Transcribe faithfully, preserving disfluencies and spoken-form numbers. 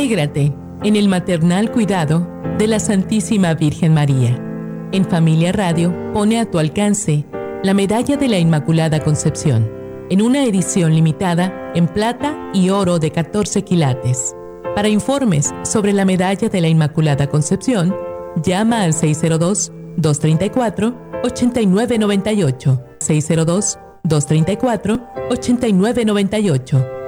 Intégrate en el maternal cuidado de la Santísima Virgen María. En Familia Radio pone a tu alcance la Medalla de la Inmaculada Concepción, en una edición limitada en plata y oro de catorce quilates. Para informes sobre la Medalla de la Inmaculada Concepción, llama al seis cero dos, dos tres cuatro, ocho nueve nueve ocho, seis cero dos, dos tres cuatro, ocho nueve nueve ocho.